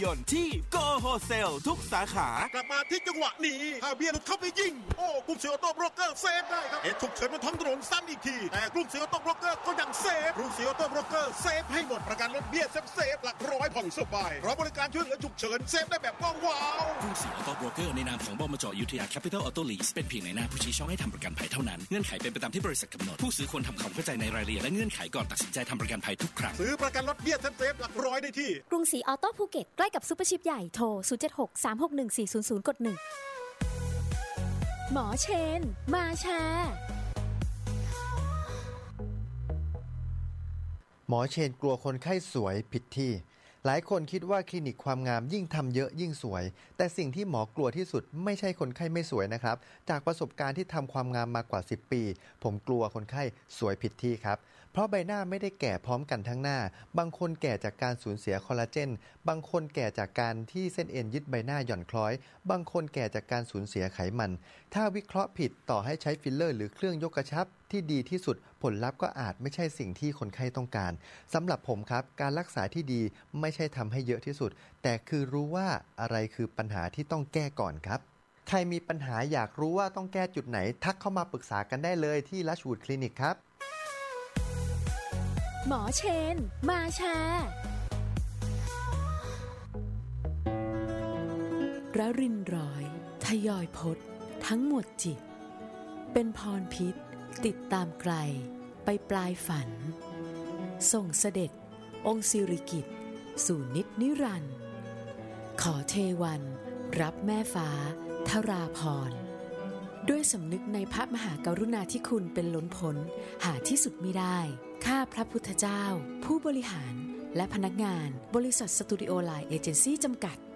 ยนต์ที่โกโฮเซลทุกสาขากลับมาที่จังหวะนี้ถ้าเบียร์เข้าไปยิงโอ้กรุงศรีออโต้โบรกเกอร์เซฟได้ครับฉุกเฉินบนท้องถนนซ้ำอีกทีแต่กรุงศรีออโต้โบรกเกอร์ก็ยังเซฟกรุงศรีออโต้โบรกเกอร์เซฟให้หมดประกันรถเบี้ยเซฟหลักร้อยผ่อนสบายเพราะบริการช่วยเหลือฉุกเฉินเซฟได้แบบว้าวกรุงศรีออโต้โบรกเกอร์ในนามของบมจ.อยุธยาแคปิตอลออโต้ลีสเป็นเพียงในหน้าผู้ชี้ช่องให้ทำประกันภัยเท่านั้นเงื่อนไขเป็นไปตามที่บริษัทกำหนดผู้ซื้อควรทำความเข้าใจในรายละเอียดและเงื่อนไขก่อนตัดสินใจทำประกันภัยทุกครั้งซื้อประกันรถเบี้ยเซฟหลักร้อยได้ที่กรุงศรีออโต้ภูเก็ตใกล้กับซุปเปอร์ชิปใหญ่โทร076-361-400 กด 1หมอเชนมาแชร์หมอเชนกลัวคนไข้สวยผิดที่หลายคนคิดว่าคลินิกความงามยิ่งทำเยอะยิ่งสวยแต่สิ่งที่หมอกลัวที่สุดไม่ใช่คนไข้ไม่สวยนะครับจากประสบการณ์ที่ทำความงามมากว่า10ปีผมกลัวคนไข้สวยผิดที่ครับเพราะใบหน้าไม่ได้แก่พร้อมกันทั้งหน้าบางคนแก่จากการสูญเสียคอลลาเจนบางคนแก่จากการที่เส้นเอ็นยึดใบหน้าหย่อนคล้อยบางคนแก่จากการสูญเสียไขมันถ้าวิเคราะห์ผิดต่อให้ใช้ฟิลเลอร์หรือเครื่องยกกระชับที่ดีที่สุดผลลัพธ์ก็อาจไม่ใช่สิ่งที่คนไข้ต้องการสำหรับผมครับการรักษาที่ดีไม่ใช่ทำให้เยอะที่สุดแต่คือรู้ว่าอะไรคือปัญหาที่ต้องแก้ก่อนครับใครมีปัญหาอยากรู้ว่าต้องแก้จุดไหนทักเข้ามาปรึกษากันได้เลยที่ Lushwood Clinic ครับหมอเชนมาแชร์ระรินร้อยทยอยพจน์ทั้งหมดจิตเป็นพรพิษติดตามไกลไปปลายฝันส่งเสด็จองค์สิริกิติ์สู่นิจนิรันดร์ขอเทวันรับแม่ฟ้าทราพรด้วยสำนึกในพระมหากรุณาธิคุณเป็นล้นพ้นหาที่สุดมิได้ข้าพระพุทธเจ้าผู้บริหารและพนักงานบริษัทสตูดิโอไลน์เอเจนซี่จำกัด